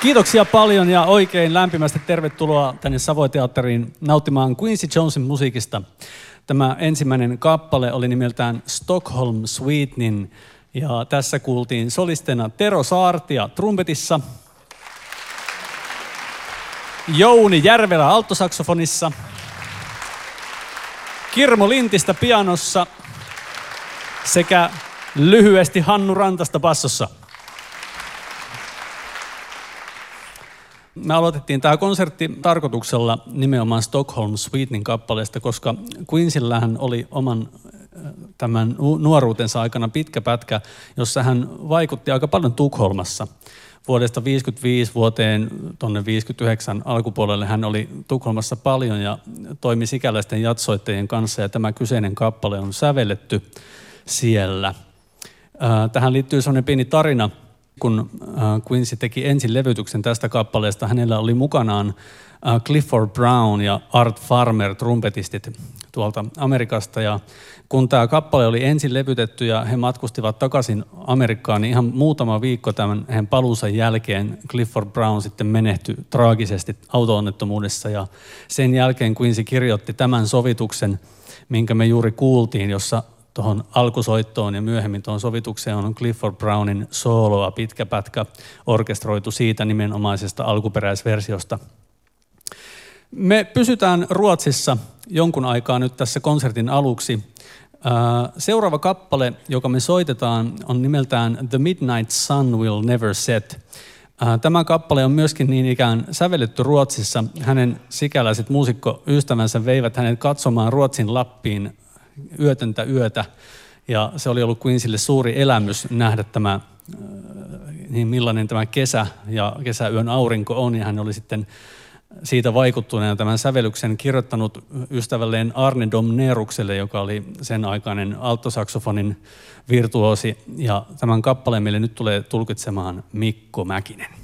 Kiitoksia paljon ja oikein lämpimästi tervetuloa tänne Savoy-teatteriin nauttimaan Quincy Jonesin musiikista. Tämä ensimmäinen kappale oli nimeltään Stockholm Suiten ja tässä kuultiin solistena Tero Saartia trumpetissa, Jouni Järvelä alttosaksofonissa, Kirmo Lintistä pianossa sekä lyhyesti Hannu Rantasta bassossa. Me aloitettiin tämä konsertti tarkoituksella nimenomaan Stockholm Suitenin kappaleesta, koska Quincellähän oli oman tämän nuoruutensa aikana pitkä pätkä, jossa hän vaikutti aika paljon Tukholmassa. Vuodesta 1955 vuoteen tuonne 59 alkupuolelle hän oli Tukholmassa paljon ja toimi sikäläisten jatsoittajien kanssa ja tämä kyseinen kappale on sävelletty siellä. Tähän liittyy sellainen pieni tarina. Kun Quincy teki ensin levytyksen tästä kappaleesta, hänellä oli mukanaan Clifford Brown ja Art Farmer trumpetistit tuolta Amerikasta. Ja kun tämä kappale oli ensin levytetty ja he matkustivat takaisin Amerikkaan, niin ihan muutama viikko tämän heidän paluunsa jälkeen Clifford Brown sitten menehtyi traagisesti auto-onnettomuudessa. Ja sen jälkeen Quincy kirjoitti tämän sovituksen, minkä me juuri kuultiin, jossa tuohon alkusoittoon ja myöhemmin tuohon sovitukseen on Clifford Brownin sooloa, pitkä pätkä orkestroitu siitä nimenomaisesta alkuperäisversiosta. Me pysytään Ruotsissa jonkun aikaa nyt tässä konsertin aluksi. Seuraava kappale, joka me soitetaan, on nimeltään The Midnight Sun Will Never Set. Tämä kappale on myöskin niin ikään sävelletty Ruotsissa. Hänen sikäläiset muusikkoystävänsä veivät hänet katsomaan Ruotsin Lappiin yötöntä yötä, ja se oli ollut Quincylle suuri elämys nähdä tämä, niin millainen tämä kesä ja kesäyön aurinko on, ja hän oli sitten siitä vaikuttuneena tämän sävellyksen kirjoittanut ystävälleen Arne Domnerukselle, joka oli sen aikainen alttosaksofonin virtuoosi, ja tämän kappaleen meille nyt tulee tulkitsemaan Mikko Mäkinen.